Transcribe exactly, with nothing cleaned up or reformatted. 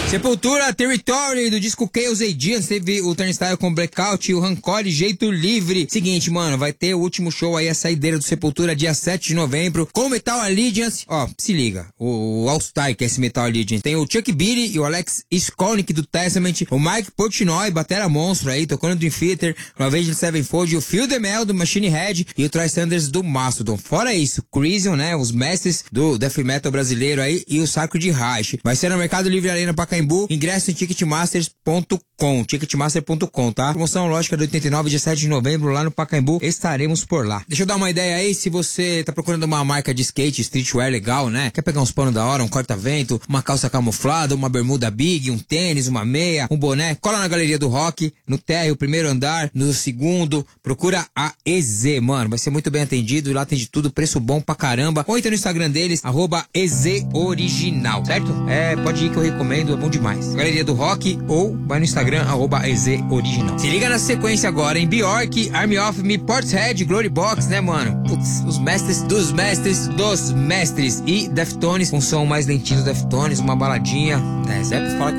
Sepultura, Territory, do disco Chaos Agents, teve o Turnstile com Blackout e o Rancor Jeito Livre. Seguinte, mano, vai ter o último show aí, a saideira do Sepultura, dia sete de novembro, com Metal Allegiance. Ó, se liga, o, o All-Star, que é esse Metal Allegiance, tem o Chuck Beatty e o Alex Skolnick do Testament, o Mike Portnoy, batera monstro aí, tocando Dream Theater, o Avenged Sevenfold, o Phil DeMel do Machine Head e o Troy Sanders do Mastodon. Fora isso, Crisium, né, os mestres do Death Metal brasileiro aí e o Sacred Reich. Vai ser no Mercado Livre Arena Pacaembu. Ingresso em ticketmasters ponto com, ticketmaster ponto com, tá? Promoção lógica do oitenta e nove, dia sete de novembro, lá no Pacaembu, estaremos por lá. Deixa eu dar uma ideia aí, se você tá procurando uma marca de skate, streetwear legal, né? Quer pegar uns panos da hora, um corta-vento, uma calça camuflada, uma bermuda big, um tênis, uma meia, um boné, cola na Galeria do Rock, no térreo, primeiro andar, no segundo, procura a E Z, mano, vai ser muito bem atendido, lá tem de tudo, preço bom pra caramba, ou então no Instagram deles, arroba E Z Original, certo? É, pode ir que eu recomendo, é bom demais. Galeria do Rock ou vai no Instagram, arroba E Z Original. Se liga na sequência agora, em Bjork, Army of Me, Portishead, Glory Box, né, mano? Putz, os mestres dos mestres dos mestres. E Deftones, um som mais lentinho do Deftones, uma baladinha. É, Zé fala que